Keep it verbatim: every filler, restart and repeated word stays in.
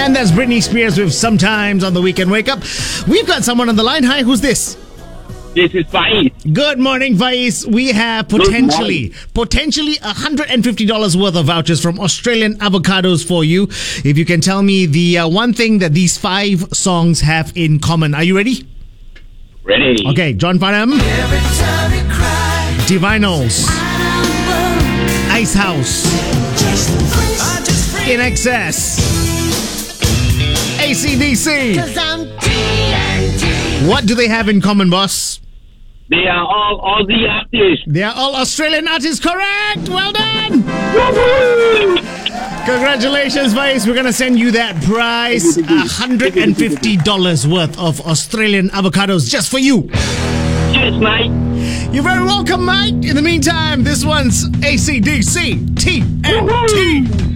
And that's Britney Spears with Sometimes on the Weekend Wake Up. We've got someone on the line. Hi, who's this? This is Faiz. Good morning, Faiz. We have potentially, potentially one hundred fifty dollars worth of vouchers from Australian Avocados for you. If you can tell me the uh, one thing that these five songs have in common. Are you ready? Ready. Okay, John Farnham. Divinyls. Ice House. In Excess. A C D C. What do they have in common, boss? They are all Aussie artists. They are all Australian artists, correct! Well done! Congratulations, Vice. We're going to send you that prize. one hundred fifty dollars worth of Australian avocados just for you. Cheers, mate. You're very welcome, mate. In the meantime, this one's A C D C T N T.